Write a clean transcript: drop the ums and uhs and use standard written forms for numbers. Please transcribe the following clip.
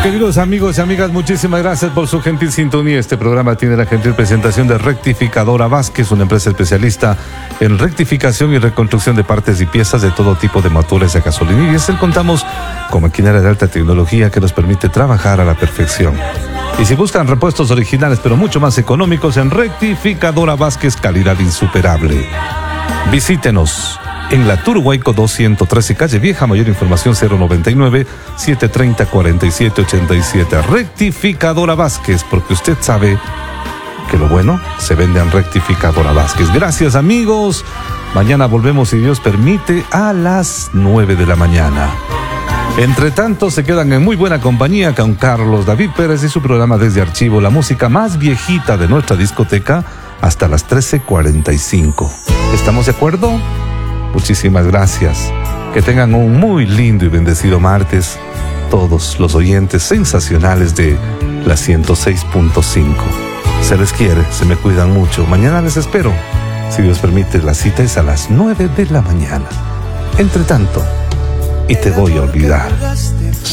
Queridos amigos y amigas, muchísimas gracias por su gentil sintonía. Este programa tiene la gentil presentación de Rectificadora Vázquez, una empresa especialista en rectificación y reconstrucción de partes y piezas de todo tipo de motores de gasolinerías. Contamos con maquinaria de alta tecnología que nos permite trabajar a la perfección. Y si buscan repuestos originales pero mucho más económicos, en Rectificadora Vázquez, calidad insuperable. Visítenos en la Turhuayco 213, calle Vieja. Mayor información 099-730-4787. Rectificadora Vázquez, porque usted sabe que lo bueno se vende en Rectificadora Vázquez. Gracias, amigos. Mañana volvemos, si Dios permite, a las 9 de la mañana. Entre tanto, se quedan en muy buena compañía con Carlos David Pérez y su programa Desde Archivo, la música más viejita de nuestra discoteca, hasta las 13:45. ¿Estamos de acuerdo? Muchísimas gracias. Que tengan un muy lindo y bendecido martes, todos los oyentes sensacionales de la 106.5. Se les quiere, se me cuidan mucho. Mañana les espero. Si Dios permite, la cita es a las 9 de la mañana. Entre tanto, y te voy a olvidar.